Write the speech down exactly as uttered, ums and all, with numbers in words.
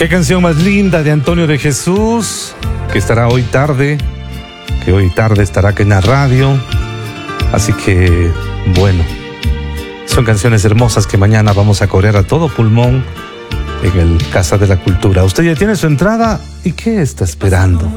Qué canción más linda de Antonio de Jesús, que estará hoy tarde, que hoy tarde estará aquí en la radio. Así que, bueno, son canciones hermosas que mañana vamos a corear a todo pulmón en el Casa de la Cultura. Usted ya tiene su entrada, ¿y qué está esperando?